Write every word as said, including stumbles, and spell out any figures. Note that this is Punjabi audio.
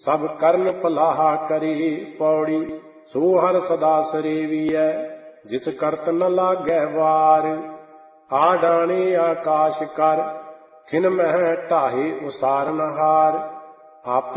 ਸਭ ਕਰਨ ਭਲਾਹਾ ਕਰੀ। ਪੌੜੀ ਸੋ ਹਰ ਸਦਾ ਸਰੇਵੀਐ, ਜਿਸ ਕਰਤ ਨ ਲਾਗੈ ਵਾਰ। ਆ ਡਾਣੇ ਆਕਾਸ਼ ਕਰ, ਖਿਨ ਮਹਿ ਢਾਹੇ ਉਸਾਰਨ ਹਾਰ। ਆਪੇ